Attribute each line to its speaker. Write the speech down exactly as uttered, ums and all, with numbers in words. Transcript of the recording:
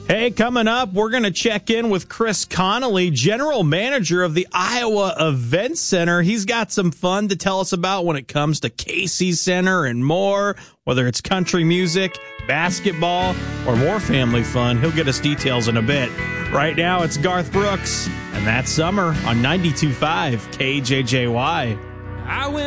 Speaker 1: Hey, coming up, we're going to check in with Chris Connolly, general manager of the Iowa Event Center. He's got some fun to tell us about when it comes to Casey Center and more, whether it's country music, basketball, or more family fun. He'll get us details in a bit. Right now, it's Garth Brooks, and that's Summer on ninety-two point five K J J Y. I went